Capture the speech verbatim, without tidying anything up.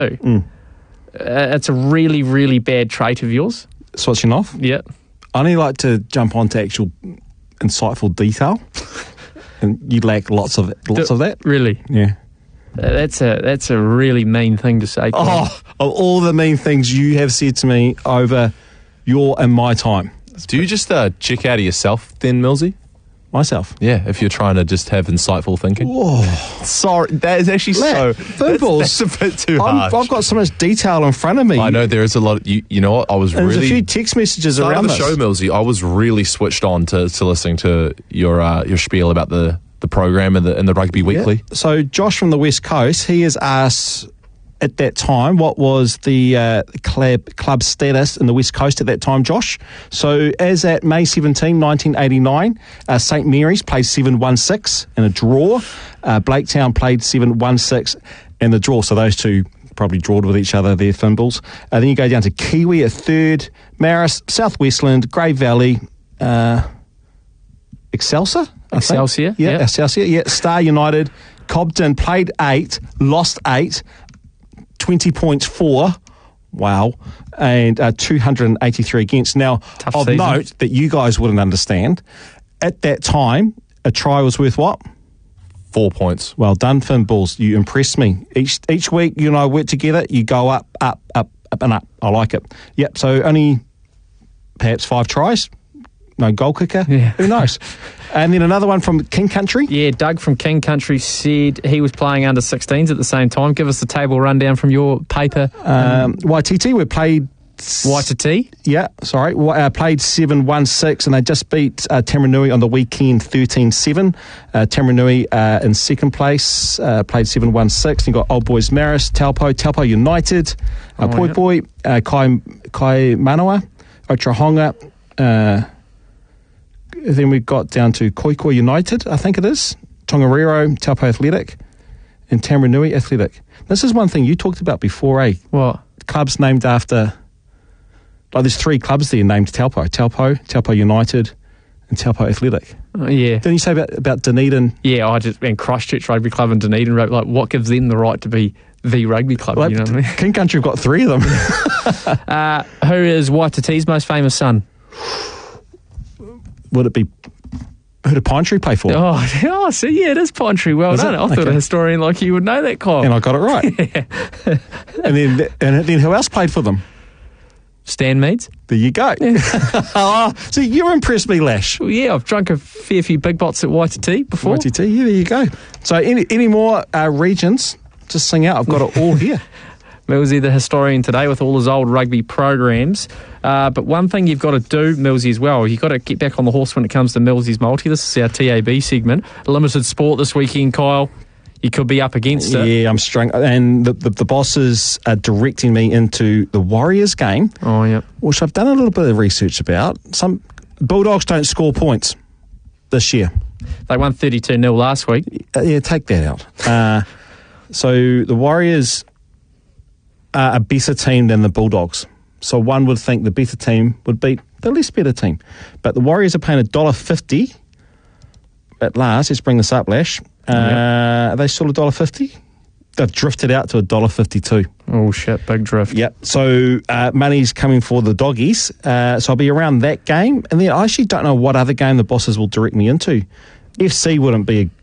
Mm. Uh, it's a really, really bad trait of yours. Switching off. Yeah. I only like to jump onto actual insightful detail, and you lack lots of lots D- of that. Really? Yeah. Uh, that's a that's a really mean thing to say. Colin. Oh, of all the mean things you have said to me over your and my time. Do you just uh, check out of yourself then, Millsy? Myself. Yeah, if you're trying to just have insightful thinking. Whoa. Sorry, that is actually so... Footballs. That's, that's a bit too I'm, harsh. I've got so much detail in front of me. I know there is a lot... Of, you, you know what? I was And really... there's a few text messages Start around of the this. show, Millsy, I was really switched on to, to listening to your uh, your spiel about the, the program and the, and the Rugby Weekly. Yeah. So Josh from the West Coast, he has asked at that time what was the uh, club, club status in the West Coast at that time, Josh. So as at May seventeenth, nineteen eighty-nine, uh, St Mary's played seven one six in a draw. Uh, Blaketown played seven one six in the draw. So those two probably drawed with each other there, Fimbles. Uh, then you go down to Kiwi at third, Marist, South Westland, Grey Valley, uh, Excelsior? I Excelsior, think. Yeah, yeah. Excelsior, yeah. Star United, Cobden played eight, lost eight, twenty points for, wow, and uh, two hundred eighty-three against. Now, Tough of season. note that you guys wouldn't understand, at that time, a try was worth what? Four points. Well done, Finn Bulls. You impressed me. Each each week, you and I work together, you go up, up, up, up and up. I like it. Yep, so only perhaps five tries. No goal kicker. Yeah. Who knows? And then another one from King Country. Yeah, Doug from King Country said he was playing under sixteens at the same time. Give us the table rundown from your paper. Um, Y T T, we played... Waititi. Yeah, sorry. Uh, played seven one six, and they just beat uh, Taranui on the weekend thirteen seven. Uh, Taranui uh, in second place, uh, played seven one six. You've got Old Boys Maris, Taupo, Taupo United, uh, Oh, Poi yeah. Poi, uh, Kai, Kai Manawa, Otrahonga. Uh, then we got down to Koikoi United, I think it is, Tongariro, Taupo Athletic, and Taranui Athletic. This is one thing you talked about before, eh? What? Clubs named after... Like there's three clubs there named Taupo. Taupo, Taupo United, and Taupo Athletic. Uh, yeah. Didn't you say about, about Dunedin? Yeah, I just and Christchurch Rugby Club and Dunedin Rugby. Like, what gives them the right to be the rugby club? Like, you know what I mean? King Country have got three of them. Uh, who is Waititi's most famous son? Would it be... Who did Pine Tree play for? Oh, oh, so yeah, it is Pine Tree. Well Is done. it? I thought Okay. a historian like you would know that, Kyle. And I got it right. and then and then who else played for them? Stan Meads. There you go. Oh, so you impressed me, Lash. Well, yeah, I've drunk a fair few big bots at Waititi before. Y T T, yeah, there you go. So any any more uh, regions, just sing out. I've got it all here. Millsy, the historian today, with all his old rugby programs. Uh, but one thing you've got to do, Millsy, as well, you've got to get back on the horse when it comes to Millsy's Multi. This is our T A B segment. Limited sport this weekend, Kyle. You could be up against it. Yeah, I'm strong. And the, the, the bosses are directing me into the Warriors game, Oh, yeah. which I've done a little bit of research about. Some Bulldogs don't score points this year. They won thirty-two nil last week. Uh, yeah, take that out. Uh, so the Warriors are a better team than the Bulldogs. So one would think the better team would beat the less better team. But the Warriors are paying one dollar fifty at last. Let's bring this up, Lash. Uh, Yep. Are they still one dollar fifty? They've drifted out to one dollar fifty-two. Oh, shit, big drift. Yep. So uh, money's coming for the doggies. Uh, so I'll be around that game. And then I actually don't know what other game the bosses will direct me into. F C wouldn't be